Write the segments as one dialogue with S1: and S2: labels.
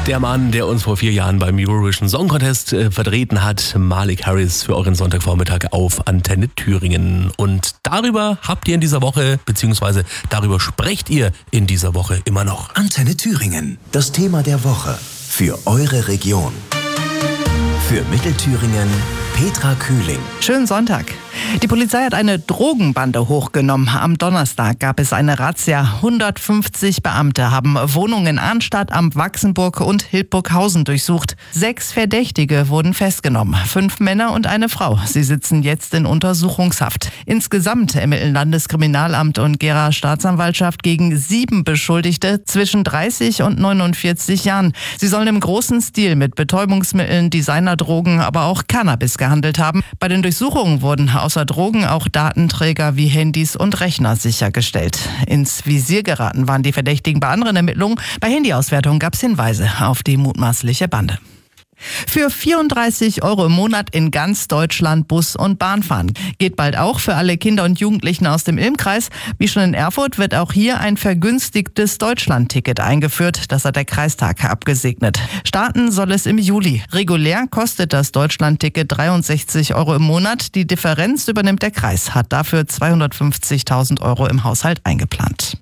S1: Der Mann, der uns vor 4 Jahren beim Eurovision Song Contest vertreten hat, Malik Harris, für euren Sonntagvormittag auf Antenne Thüringen. Und darüber habt ihr in dieser Woche, beziehungsweise darüber sprecht ihr in dieser Woche immer noch.
S2: Antenne Thüringen, das Thema der Woche für eure Region. Für Mittelthüringen Petra Kühling.
S3: Schönen Sonntag. Die Polizei hat eine Drogenbande hochgenommen. Am Donnerstag gab es eine Razzia. 150 Beamte haben Wohnungen in Arnstadt, am Wachsenburg und Hildburghausen durchsucht. 6 Verdächtige wurden festgenommen. 5 Männer und eine Frau. Sie sitzen jetzt in Untersuchungshaft. Insgesamt ermitteln Landeskriminalamt und Gera Staatsanwaltschaft gegen 7 Beschuldigte zwischen 30 und 49 Jahren. Sie sollen im großen Stil mit Betäubungsmitteln, Designerdrogen, aber auch Cannabis gehandelt haben. Bei den Durchsuchungen wurden außer Drogen auch Datenträger wie Handys und Rechner sichergestellt. Ins Visier geraten waren die Verdächtigen bei anderen Ermittlungen. Bei Handyauswertung gab es Hinweise auf die mutmaßliche Bande. Für 34 € im Monat in ganz Deutschland Bus und Bahn fahren. Geht bald auch für alle Kinder und Jugendlichen aus dem Ilm-Kreis. Wie schon in Erfurt wird auch hier ein vergünstigtes Deutschland-Ticket eingeführt. Das hat der Kreistag abgesegnet. Starten soll es im Juli. Regulär kostet das Deutschland-Ticket 63 € im Monat. Die Differenz übernimmt der Kreis, hat dafür 250.000 € im Haushalt eingeplant.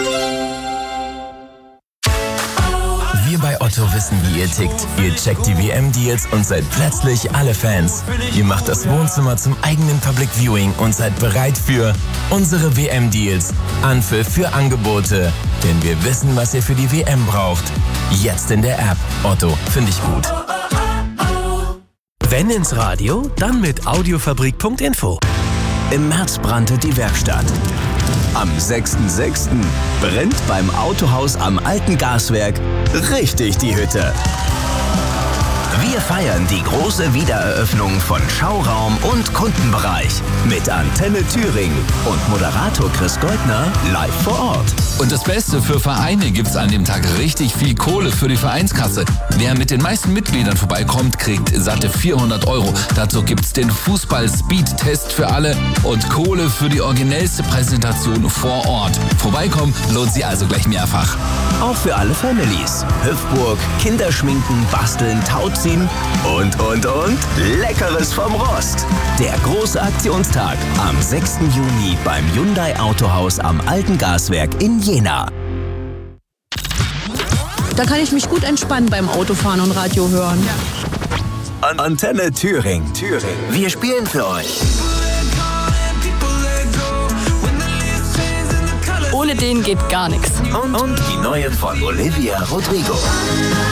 S2: Wir bei Otto wissen, wie ihr tickt. Ihr checkt die WM-Deals und seid plötzlich alle Fans. Ihr macht das Wohnzimmer zum eigenen Public Viewing und seid bereit für unsere WM-Deals. Anpfiff für Angebote. Denn wir wissen, was ihr für die WM braucht. Jetzt in der App. Otto, finde ich gut.
S4: Wenn ins Radio, dann mit Audiofabrik.info.
S2: Im März brannte die Werkstatt. Am 6.6. brennt beim Autohaus am Alten Gaswerk richtig die Hütte. Wir feiern die große Wiedereröffnung von Schauraum und Kundenbereich mit Antenne Thüringen und Moderator Chris Goldner live vor Ort.
S5: Und das Beste, für Vereine gibt's an dem Tag richtig viel Kohle für die Vereinskasse. Wer mit den meisten Mitgliedern vorbeikommt, kriegt satte 400 €. Dazu gibt's den Fußball-Speed-Test für alle und Kohle für die originellste Präsentation vor Ort. Vorbeikommen lohnt sich also gleich mehrfach.
S2: Auch für alle Families. Hüpfburg, Kinderschminken, Basteln, Tauziehen und. Leckeres vom Rost. Der große Aktionstag am 6. Juni beim Hyundai Autohaus am Alten Gaswerk in Jena.
S6: Da kann ich mich gut entspannen beim Autofahren und Radio hören.
S2: Antenne Thüringen. Wir spielen für euch.
S6: Ohne den geht gar nichts.
S2: Und die neue von Olivia Rodrigo.